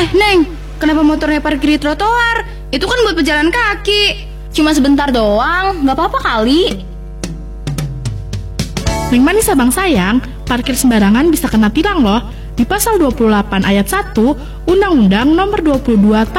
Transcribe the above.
Neng, kenapa motornya parkir di trotoar? Itu kan buat pejalan kaki. Cuma sebentar doang, gak apa-apa kali. Neng manis abang sayang, parkir sembarangan bisa kena tilang loh. Di pasal 28 ayat 1 Undang-Undang nomor 22